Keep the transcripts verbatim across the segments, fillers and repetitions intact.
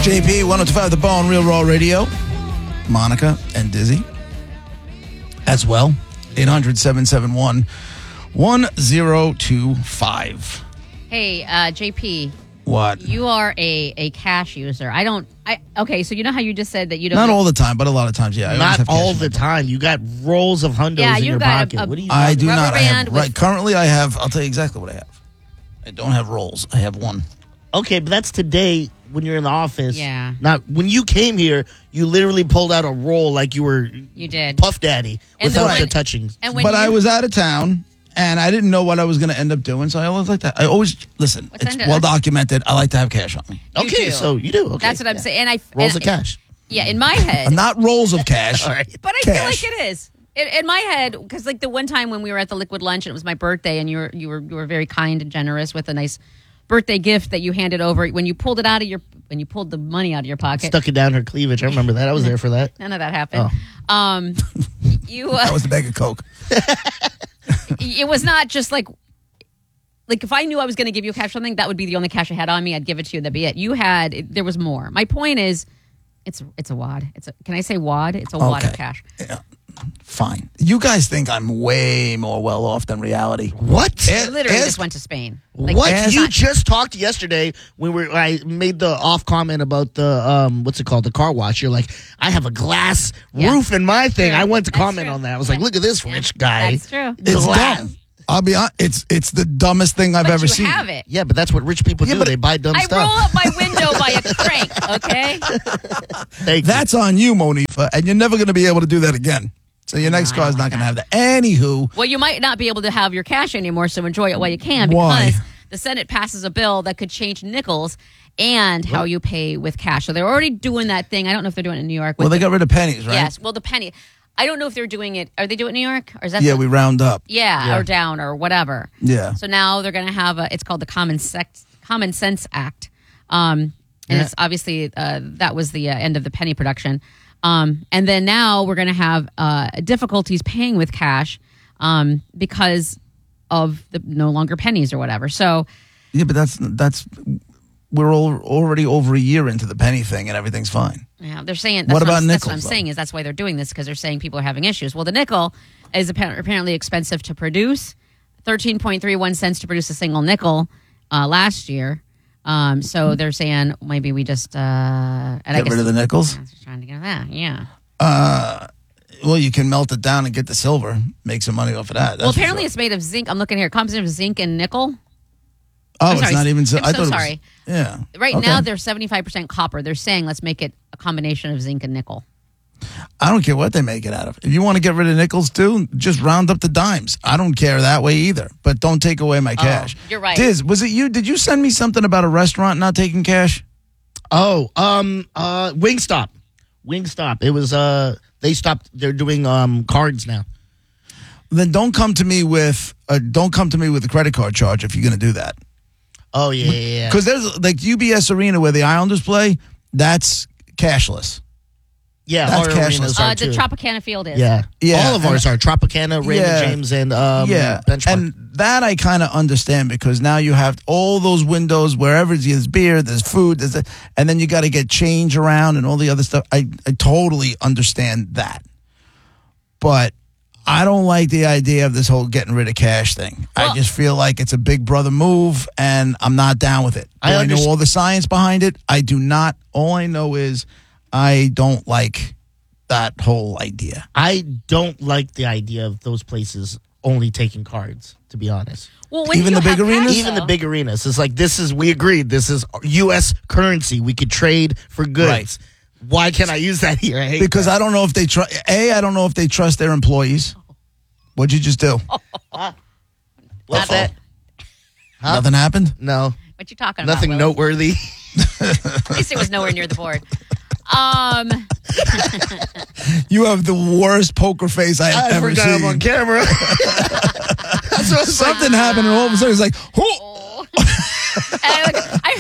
J P, one oh two point five The Bone, Real Raw Radio. Monica and Dizzy as well. eight hundred, seven seven one, one oh two five. Hey, uh, J P. What? You are a, a cash user. I don't... I Okay, so you know how you just said that you don't... Not all the time, but a lot of times, yeah. I always Not have cash all in the my time. You got rolls of hundos Yeah, in you your got a- pocket. a- what are you I talking do Rubber not. I band have, with- right, currently, I have... I'll tell you exactly what I have. I don't have rolls. I have one. Okay, but that's today when you're in the office. Yeah. Not when you came here, you literally pulled out a roll like you were You did. Puff Daddy And without the- the touching. And when But you, I was out of town, and I didn't know what I was going to end up doing, so I always like that. I always... Listen, What's it's under- well documented. I like to have cash on me. You Okay, do. so you do. Okay. That's what I'm Yeah. saying. And I... Rolls and, of cash. Yeah, in my head... Not rolls of cash. All right. But I Cash. feel like it is. In, in my head, because like the one time when we were at the Liquid Lunch and it was my birthday, and you were you were you were very kind and generous with a nice birthday gift that you handed over. When you pulled it out of your when you pulled the money out of your pocket, Stuck it down her cleavage. I remember that. I was there for that. none of that happened. Um, you uh, That was the bag of Coke. it was not just like. Like if I knew I was going to give you cash something, that would be the only cash I had on me. I'd give it to you. That'd be it. You had it, there was more. My point is, it's it's a wad. It's a, can I say wad? It's a wad of Okay. cash. Yeah. Fine. You guys think I'm way more well off than reality. What? I literally ask- just went to Spain. Like, What? it's You not- just talked yesterday when we were, I made the off comment about the, um, what's it called, the car wash. You're like, I have a glass Yeah. roof in my thing. True. I went to That's comment true. on that. I was like, Yeah. look at this rich guy. That's true. It's Glass. dumb. I'll be honest. It's it's the dumbest thing I've But ever you seen. have it. Yeah, but that's what rich people Yeah, do. but They buy dumb I stuff. roll up my window by a crank, okay? Thank you. That's on you, Monifa, and you're never going to be able to do that again. So your next I car is don't not like going to have that. Anywho, Well, you might not be able to have your cash anymore, so enjoy it while you can because Why? the Senate passes a bill that could change nickels and how you pay with cash. So they're already doing that thing. I don't know if they're doing it in New York. With well, they the- got rid of pennies, right? Yes, well, the penny. I don't know if they're doing it. Are they doing it in New York? Or is that Yeah, the- we round up. Yeah, Yeah. or down or whatever. Yeah. So now they're going to have a. It's called the Common Sex Common Sense Act, um, and Yeah. it's obviously uh, that was the uh, end of the penny production, um, and then now we're going to have uh, difficulties paying with cash um, because of the no longer pennies or whatever. So Yeah, but that's that's we're all already over a year into the penny thing, and everything's fine. yeah, they're saying. That's What what about I'm, That's what nickels, I'm though? saying is that's why they're doing this because they're saying people are having issues. Well, the nickel is appa- apparently expensive to produce, thirteen point three one cents to produce a single nickel uh, last year. Um, so they're saying maybe we just uh, and I Get guess rid of the nickels. I'm just trying to get that. Yeah. Uh, well, you can melt it down and get the silver, make some money off of that. That's well, for apparently sure. it's made of zinc. I'm looking here. Composite of zinc and nickel. Oh, I'm it's sorry. not even. So, I'm I so thought sorry. It was, yeah. Right Okay. now they're seventy-five percent copper. They're saying let's make it a combination of zinc and nickel. I don't care what they make it out of. If you want to get rid of nickels too, just round up the dimes. I don't care that way either. But don't take away my cash. you're right. Diz, was it you? Did you send me something about a restaurant not taking cash? Oh, um, uh, Wingstop. Wingstop. It was, uh, they stopped, they're doing, um, cards now. Then don't come to me with uh, don't come to me with a credit card charge if you're going to do that. Oh, yeah, yeah, yeah. Because there's like U B S Arena where the Islanders play. That's cashless. Yeah, That's our cashless. arenas Uh, are the too. Tropicana Field is. Yeah. Yeah, All of and- ours are Tropicana, Raymond Yeah. James, and, um, yeah, Benchmark. and that I kind of understand because now you have all those windows wherever there's beer, there's food, there's a, and then you got to get change around and all the other stuff. I, I totally understand that, but I don't like the idea of this whole getting rid of cash thing. I Well- just feel like it's a big brother move, and I'm not down with it. Do I I, know underst- all the science behind it? I do not. All I know is I don't like that whole idea. I don't like the idea of those places only taking cards, to be honest. Well, when Even you the big have cash, arenas? Even the though- big arenas. It's like, this is, we agreed, this is U S currency. We could trade for goods. Right. Why can't I use that here? I hate Because that. I don't know if they trust. A, I don't know if they trust their employees. What'd you just do? What's Not that? Huh? Nothing happened? No. What you talking Nothing about? Willie? noteworthy. At least it was nowhere near the board. Um, You have the worst poker face I have I ever forgot I'm seen. on camera. That's what I was like, Something happened, and all of a sudden it's like, oh, I, I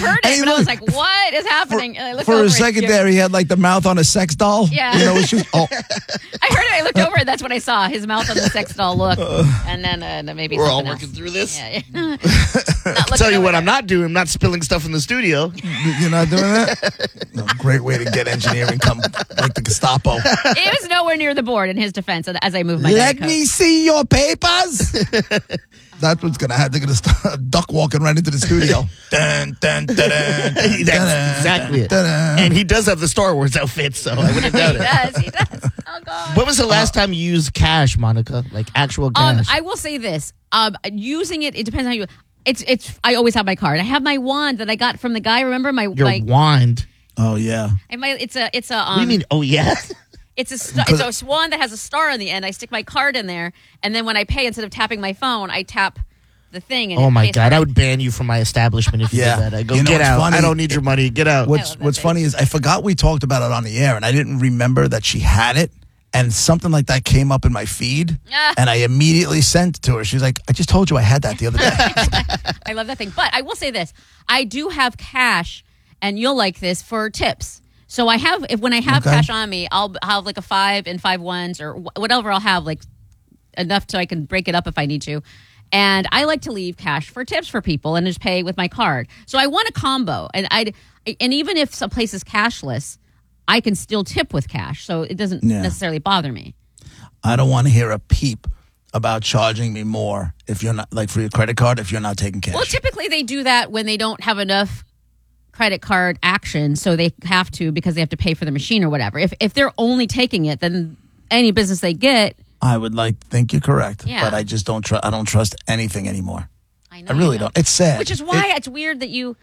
heard And it, he but I was looked- like, "What is happening?" And I looked For over a and second Jimmy- there, he had like the mouth on a sex doll. Yeah. You know, it's just, oh, I heard it. I looked over, and that's when I saw his mouth on the sex doll look, and then uh, then maybe We're all something working else. through this. Yeah, yeah. I'll tell you what I'm not doing. I'm not spilling stuff in the studio. you're not doing that? No, great way to get engineering come like the Gestapo. It was nowhere near the board. In his defense, as I moved my Let Diet Coke. me see your papers. That's what's gonna happen. They're gonna start duck walking right into the studio. Dun, dun, dun, dun, dun, That's dun, exactly it. dun, dun. And he does have the Star Wars outfit, so I wouldn't doubt He it. does. He does. Oh God. When was the last time you used cash, Monica? Like actual Um, cash? I will say this. Um, using it, it depends on how you. It's it's. I always have my card. I have my wand that I got from the guy. Remember my Your my. wand. Oh yeah. and my it's a it's a. Um, What do you mean? Oh yeah. It's a st- it's a swan that has a star on the end. I stick my card in there, and then when I pay, instead of tapping my phone, I tap the thing. And Oh it my pays God! for I it. would ban you from my establishment if you Yeah. did that. I go You know get what's out. funny? I don't need your money. Get out. What's love that What's thing. funny is I forgot we talked about it on the air, and I didn't remember that she had it. And something like that came up in my feed, Ah. and I immediately sent it to her. She's like, "I just told you I had that the other day." I love that thing. But I will say this: I do have cash, and you'll like this for tips. So I have if when I have Okay. cash on me, I'll have like a five and five ones or wh- whatever I'll have, like enough so I can break it up if I need to. And I like to leave cash for tips for people and just pay with my card. So I want a combo, and I and even if some place is cashless, I can still tip with cash, so it doesn't Yeah. necessarily bother me. I don't want to hear a peep about charging me more if you're not like for your credit card if you're not taking cash. Well, typically they do that when they don't have enough credit card action, so they have to because they have to pay for the machine or whatever. If if they're only taking it, then any business they get, I would like to think you're correct, Yeah. but I just don't trust. I don't trust anything anymore. I know I you really don't. It's sad. Which is why It- it's weird that you.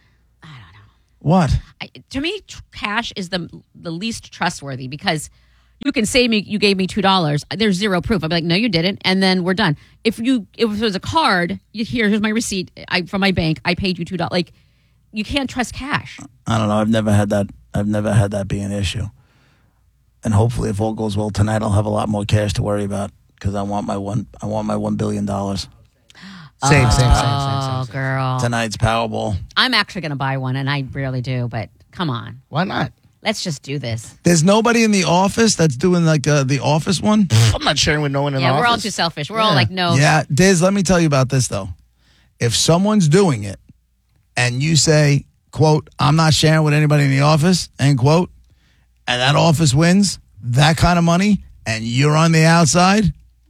what? I, to me, tr- cash is the the least trustworthy because you can say me you gave me two dollars. There's zero proof. I'd be like, no, you didn't, and then we're done. If you if it was a card, you here here's my receipt. I from my bank. I paid you two dollars. Like you can't trust cash. I don't know. I've never had that. I've never had that be an issue. And hopefully, if all goes well tonight, I'll have a lot more cash to worry about because I want my one. I want my one billion dollars. Same, same, same, same, Oh, same, same. girl. Tonight's Powerball. I'm actually going to buy one, and I rarely do, but come on. Why not? Let's just do this. There's nobody in the office that's doing like uh, the office one. I'm not sharing with no one in Yeah, the we're all office. too selfish. We're all Yeah. like, no. Yeah, Diz. Let me tell you about this though. If someone's doing it, and you say, "quote," I'm not sharing with anybody in the office, end quote, and that office wins that kind of money, and you're on the outside.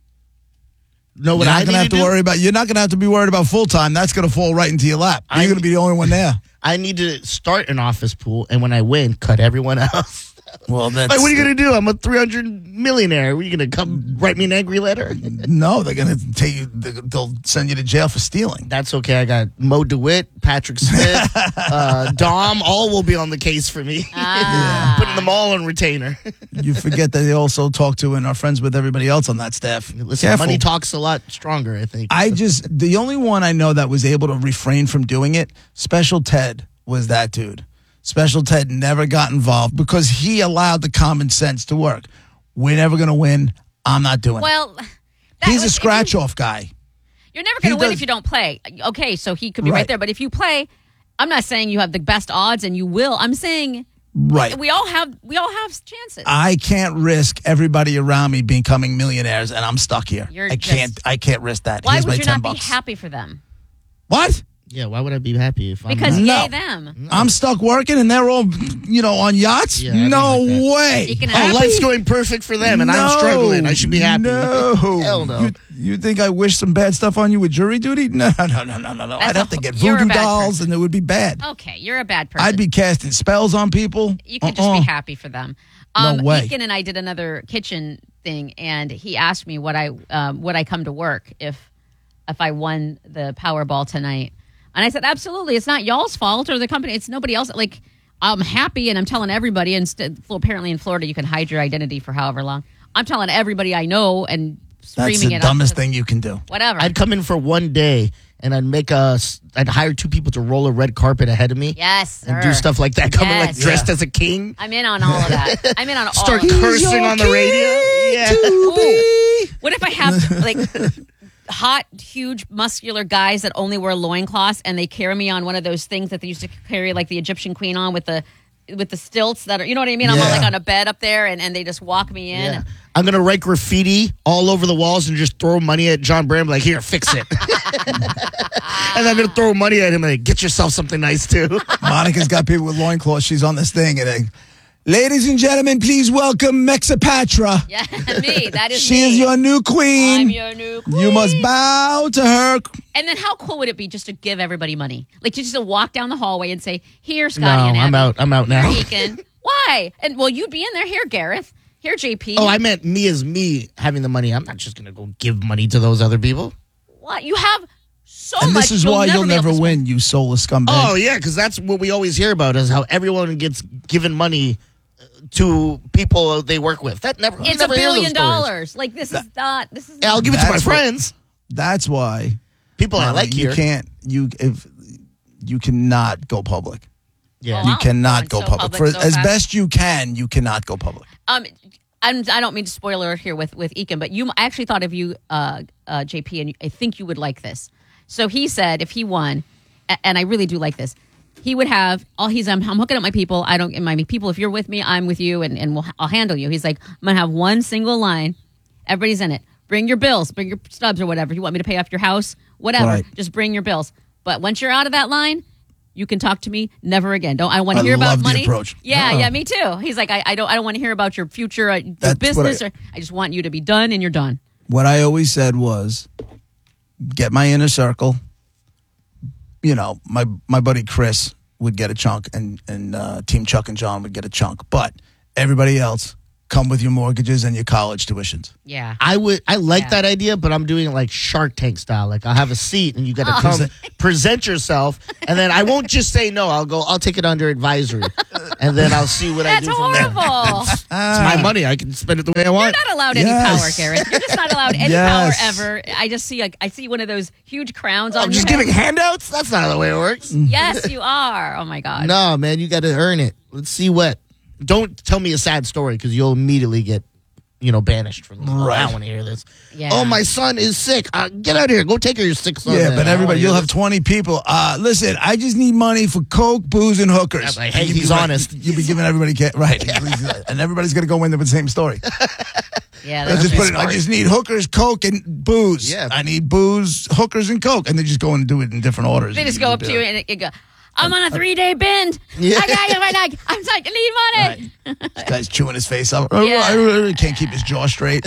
Know what You're I not gonna need have to do? worry about. You're not gonna have to be worried about full time. That's gonna fall right into your lap. You're I- gonna be the only one there. I need to start an office pool, and when I win, cut everyone else. Well, that's Like, what are you gonna do? I'm a three hundred millionaire. What, are you gonna come write me an angry letter? no. They're gonna take you. They'll send you to jail for stealing. That's okay. I got Mo DeWitt, Patrick Smith, uh, Dom. All will be on the case for me. Ah. Putting them all on retainer. You forget that they also talk to and are friends with everybody else on that staff. Listen, Careful. money talks a lot stronger, I think. I just the only one I know that was able to refrain from doing it, Special Ted was that dude. Special Ted never got involved because he allowed the common sense to work. We're never going to win. I'm not doing it. Well, that He's was- a if scratch you- off guy. You're never going He to win does- if you don't play. Okay, so he could be right. Right. there. But if you play, I'm not saying you have the best odds and you will. I'm saying Right. we all have we all have chances. I can't risk everybody around me becoming millionaires and I'm stuck here. You're I can't just- I can't risk that. Why Here's would my you ten not bucks. be happy for them? What? yeah, why would I be happy if I'm Because not? No. yay them. I'm stuck working and they're all, you know, on yachts? Yeah, I don't no like that. way. You can Oh, have- life's going perfect for them, and No. I'm struggling. I should be happy. No. Hell no. You, you think I wish some bad stuff on you with jury duty? No, no, no, no, no, no. That's I'd a have to wh- get you're a voodoo bad dolls person. and it would be bad. Okay, you're a bad person. I'd be casting spells on people. You can Uh-uh. just be happy for them. No Um, way. Eakin and I did another kitchen thing, and he asked me what I um, would I come to work if if I won the Powerball tonight, and I said absolutely. It's not y'all's fault or the company. It's nobody else. Like I'm happy, and I'm telling everybody. And st- apparently in Florida, you can hide your identity for however long. I'm telling everybody I know and screaming That's the it dumbest up. thing you can do. Whatever. I'd come in for one day, and I'd make a. I'd hire two people to roll a red carpet ahead of me. yes, And sir. do stuff like that. Coming like Yes. dressed as a king. I'm in on all of that. I'm in on all. Start of it. cursing on the radio. Yeah. To be. What if I have like hot, huge, muscular guys that only wear loincloths, and they carry me on one of those things that they used to carry like the Egyptian queen on with the with the stilts that are, you know what I mean? I'm on, Yeah. like on a bed up there, and, and they just walk me in. Yeah. I'm gonna write graffiti all over the walls and just throw money at John Bram, like, here, fix it. And I'm gonna throw money at him, like, get yourself something nice too. Monica's got people with loincloths. She's on this thing, and they, ladies and gentlemen, please welcome Mexapatra. Yeah, me. That is She me. is your new queen. I'm your new queen. You must bow to her. And then how cool would it be just to give everybody money? Like just to walk down the hallway and say, here, Scotty No, and Abby. I'm out. I'm out now. Here, Eakin. Why? And well, you'd be in there. Here, Gareth. Here, J P. Oh, I meant me as me having the money. I'm not just gonna go give money to those other people. What? You have so And much. this is why you'll be able never to win, you soulless scumbag. Oh yeah, because that's what we always hear about is how everyone gets given money to people they work with. That never. spend- It's a never hear those billion stories. dollars. Like this is not. This is. Yeah, I'll Not, give it to my That's what- friends. That's why People I Molly, like you here. can't you if you cannot go public. Yeah. Oh, You wow. cannot Going go so public. public For so as fast. best you can, you cannot go public. um, I'm, I don't mean to spoiler it here with with Eakin, but you. I actually thought of you, uh, uh, J P, and I think you would like this. So he said if he won, a- and I really do like this. He would have all he's. I'm, I'm hooking up my people. I don't. My people. If you're with me, I'm with you, and and we'll, I'll handle you. He's like, I'm gonna have one single line. Everybody's in it. Bring your bills. Bring your stubs or whatever. You want me to pay off your house? Whatever. Right. Just bring your bills. But once you're out of that line, you can talk to me never again. Don't I want I to hear about love the money? approach. Yeah, Oh. yeah, me too. He's like, I, I don't, I don't want to hear about your future, uh, your That's what business, I- or I just want you to be done, and you're done. What I always said was, get my inner circle. You know, my my buddy Chris would get a chunk, and and uh, Team Chuck and John would get a chunk, but everybody else come with your mortgages and your college tuitions. Yeah. I would. I like Yeah. that idea, but I'm doing it like Shark Tank style. Like I'll have a seat, and you got to Oh. come present yourself, and then I won't just say no. I'll go. I'll take it under advisory, and then I'll see what That's I do from there. horrible. It's my money. I can spend it the way I You're want. not allowed any Yes. power, Garrett. You're just not allowed any Yes. power ever. I just see, like, I see one of those huge crowns on I'm your just head. giving handouts. That's not the way it works. Yes, you are. Oh my God. No, man, you got to earn it. Let's see what. Don't tell me a sad story because you'll immediately get, you know, banished from this. Oh, I Right. don't want to hear this. Yeah. Oh, my son is sick. Uh, get out of here. Go take care of your sick son. Yeah, then. but I don't everybody, wanna you'll hear have twenty people. Uh, listen, I just need money for coke, booze, and hookers. Yeah, but hey, And you'll be he's right- honest. You'll be giving everybody ca- right, and everybody's gonna go in there with the same story. Yeah, I that's just true. put it. I just need hookers, coke, and booze. Yeah. I need booze, hookers, and coke, and they just go and do it in different orders. They just go up to you and it go, I'm on a three day bend. Yeah. I got you, my leg. I'm like, I need money. This guy's chewing his face up. Yeah. I really can't keep his jaw straight.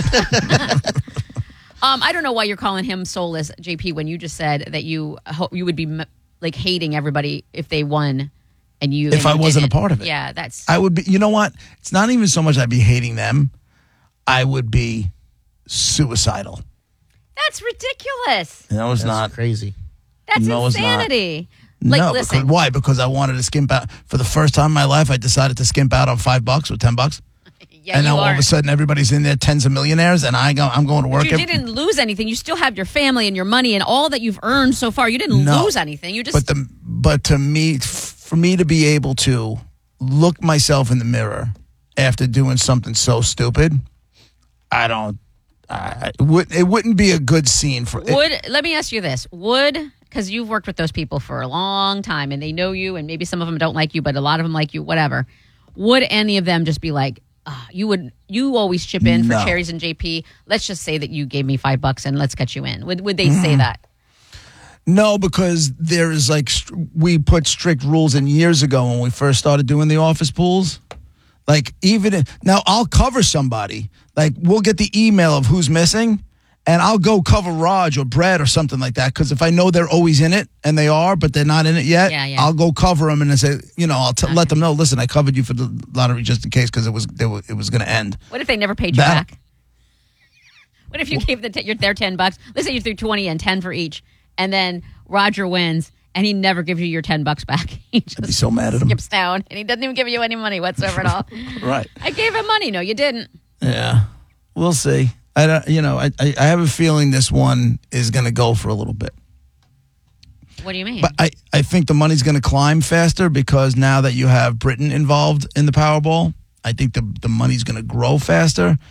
Um, I don't know why you're calling him soulless, J P, when you just said that you ho- you would be m- like hating everybody if they won, and you If and I you wasn't a didn't. part of it. Yeah, that's I would be. You know what? It's not even so much I'd be hating them. I would be suicidal. that's ridiculous. No, it's That's not. crazy. That's No, it's not. insanity. Like, no, listen, because why? Because I wanted to skimp out. For the first time in my life, I decided to skimp out on five bucks or ten bucks. yeah, and you now all are. of a sudden, everybody's in there, tens of millionaires, and I go, I'm going to work. you every- didn't lose anything. You still have your family and your money and all that you've earned so far. You didn't No. lose anything. You just But the but to me, f- for me to be able to look myself in the mirror after doing something so stupid, I don't. I, it would it wouldn't be a good scene for it. would. Let me ask you this: Would, because you've worked with those people for a long time and they know you, and maybe some of them don't like you, but a lot of them like you. Whatever. Would any of them just be like, ah, you would? You always chip in for No. Cherries and J P. Let's just say that you gave me five bucks and let's get you in. Would Would they Mm-hmm. say that? No, because there is like st- we put strict rules in years ago when we first started doing the office pools. Like even if, now, I'll cover somebody. Like we'll get the email of who's missing, and I'll go cover Raj or Brett or something like that. Because if I know they're always in it and they are, but they're not in it yet, Yeah, yeah. I'll go cover them and I say, you know, I'll t- let them know. Listen, I covered you for the lottery just in case because it was they were, it was going to end. What if they never paid you That- back? What if you gave the t- your, their ten bucks? Let's say you threw twenty and ten for each, and then Roger wins, and he never gives you your ten bucks back. He just I'd be so mad at him. skips down, and he doesn't even give you any money whatsoever at all. Right. I gave him money. No, you didn't. Yeah, we'll see. I don't, you know, I, I I have a feeling this one is going to go for a little bit. What do you mean? But I, I think the money's going to climb faster because now that you have Britain involved in the Powerball, I think the the money's going to grow faster.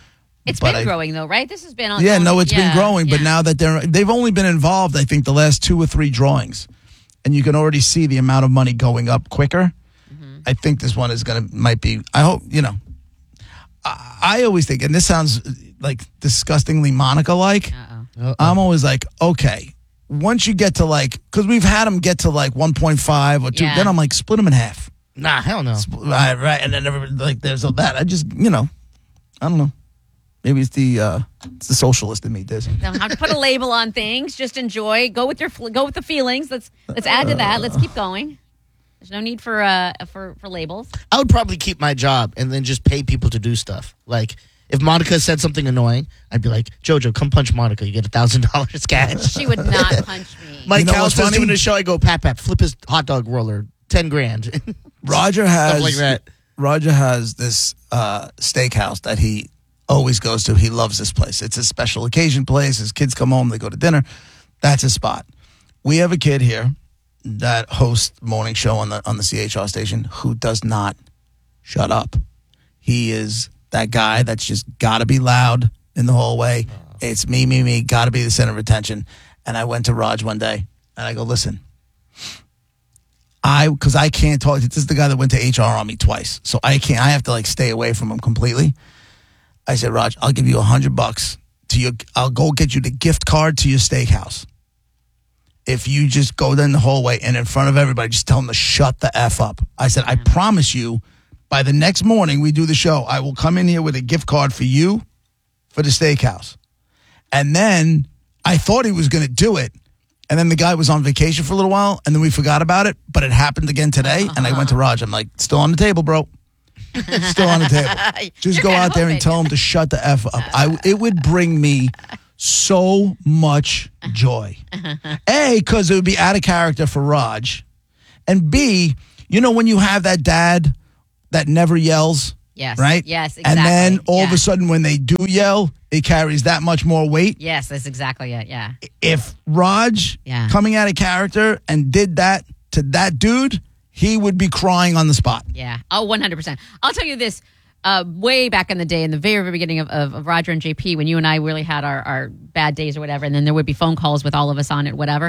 It's But been I- growing though, right? This has been on. Yeah, no, it's yeah, been growing, but yeah. now that they're they've only been involved, I think the last two or three drawings, and you can already see the amount of money going up quicker. Mm-hmm. I think this one is gonna might be. I hope you know. I, I always think, and this sounds like disgustingly Monica like. Uh-oh. I'm always like, okay, once you get to like, because we've had them get to like one point five or two, Yeah. then I'm like, split them in half. Nah, hell no. Right, right, and then everybody, like there's all that. I just, you know, I don't know. Maybe it's the uh, it's the socialist in me, Diz. Don't have to put a label on things. Just enjoy. Go with your fl- go with the feelings. Let's let's add to that. Let's keep going. There's no need for uh for for labels. I would probably keep my job and then just pay people to do stuff. Like, if Monica said something annoying, I'd be like, Jojo, come punch Monica. You get a thousand dollars cash. She would not punch me. Mike You know Callis what's is funny? doing a show. I go, Pat Pat, flip his hot dog roller, ten grand. Roger has Stuff like that. Roger has this uh, steakhouse that he always goes to. He loves this place. It's a special occasion place. His kids come home, they go to dinner. That's his spot. We have a kid here that hosts morning show on the on the C H R station who does not shut up. He is that guy that's just got to be loud in the hallway. It's me, me, me. Got to be the center of attention. And I went to Raj one day and I go, listen. I, because I can't talk. This is the guy that went to H R on me twice, so I can't. I have to like stay away from him completely. I said, Raj, I'll give you a hundred bucks to your. I'll go get you the gift card to your steakhouse. If you just go down the hallway and in front of everybody, just tell them to shut the f up. I said, I promise you, by the next morning we do the show, I will come in here with a gift card for you, for the steakhouse. And then I thought he was going to do it. And then the guy was on vacation for a little while, and then we forgot about it. But it happened again today, uh-huh. and I went to Raj. I'm like, still on the table, bro. Still on the table. Just You're go out there hoping. and tell him to shut the F up. I, it would bring me so much joy. A, because it would be out of character for Raj. And B, you know when you have that dad that never yells? Yes. Right? Yes, And then exactly. all of Yeah. a sudden when they do yell, it carries that much more weight. Yes, that's exactly it. Yeah. If Raj Yeah. coming out of character and did that to that dude, he would be crying on the spot. Yeah. Oh, one hundred percent. I'll tell you this. Uh, way back in the day, in the very, very beginning of, of, of Roger and J P, when you and I really had our, our bad days or whatever, and then there would be phone calls with all of us on it, whatever,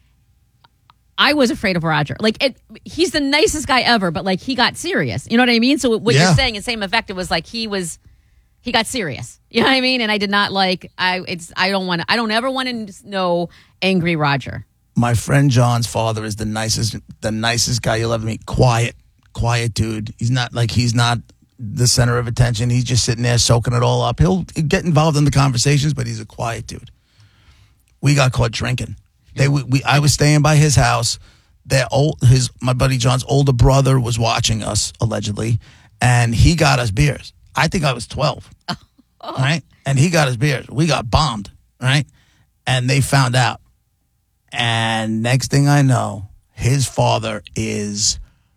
I was afraid of Roger. Like, it, he's the nicest guy ever, but, like, he got serious. You know what I mean? So what Yeah. you're saying, in same effect, it was like he was, he got serious. You know what I mean? And I did not like, I it's I don't want to, I don't ever want to know angry Roger. My friend John's father is the nicest, the nicest guy you'll ever meet. Quiet, quiet dude. He's not like he's not the center of attention. He's just sitting there soaking it all up. He'll get involved in the conversations, but he's a quiet dude. We got caught drinking. They we, we I was staying by his house. Their old his my buddy John's older brother was watching us allegedly, and he got us beers. I think I was twelve, Oh. right? And he got us beers. We got bombed, right? And they found out. And next thing I know, his father is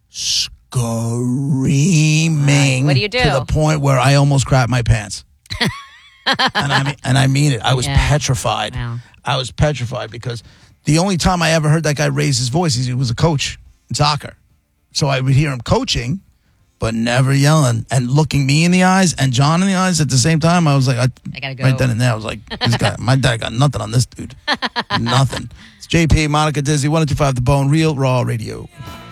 screaming. What do you do? To the point where I almost crapped my pants. and I mean, and I mean it. I was Yeah. petrified. Wow. I was petrified because the only time I ever heard that guy raise his voice, he was a coach in soccer. So I would hear him coaching, but never yelling and looking me in the eyes and John in the eyes at the same time. I was like, I, I gotta go. right then and there, I was like, this guy, my dad got nothing on this dude. Nothing. It's J P, Monica Dizzy, one oh two five The Bone, Real Raw Radio.